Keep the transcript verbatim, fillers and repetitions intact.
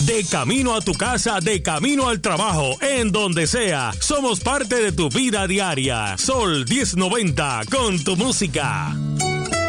De camino a tu casa, de camino al trabajo, en donde sea, somos parte de tu vida diaria. Sol diez noventa, con tu música.